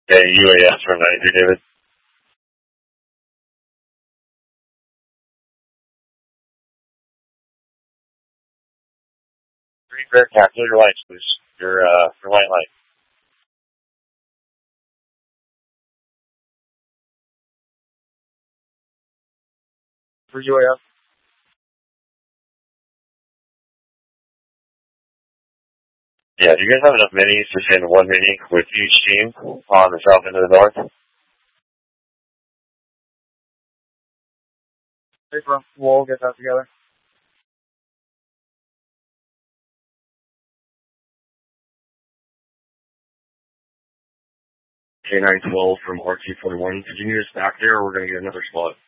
Okay, UAS for 93, David. Green Bearcat, clear your lights, please. Your white light. For UAS. Yeah, do you guys have enough minis to send one mini with each team on the south end of the north? Hey, bro. We'll get that together. K912 from RT41. Did you need us back there, or we're going to get another spot?